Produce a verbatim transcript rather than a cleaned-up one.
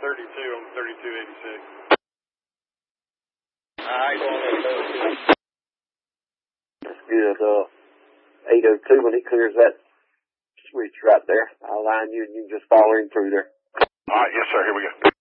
thirty-two on thirty-two eighty-six. Alright, that's good. Uh, eight oh two, when he clears that switch right there, I'll line you and you can just follow him through there. Alright, yes sir, here we go.